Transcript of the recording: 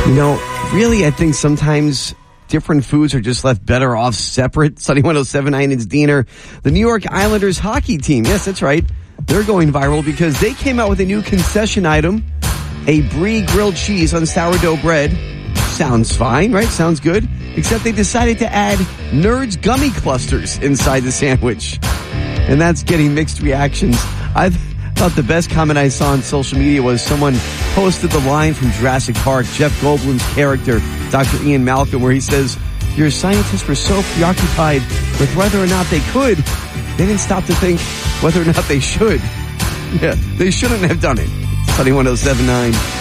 Really, I think sometimes different foods are just left better off separate. Sunny 107.9, it's Diener. The New York Islanders hockey team, yes, that's right. They're going viral because they came out with a new concession item, a Brie grilled cheese on sourdough bread. Sounds fine, right? Sounds good. Except they decided to add Nerds gummy clusters inside the sandwich. And that's getting mixed reactions. I thought the best comment I saw on social media was someone posted the line from Jurassic Park, Jeff Goldblum's character, Dr. Ian Malcolm, where he says, your scientists were so preoccupied with whether or not they could, they didn't stop to think whether or not they should. Yeah, they shouldn't have done it. Sunny 107.9.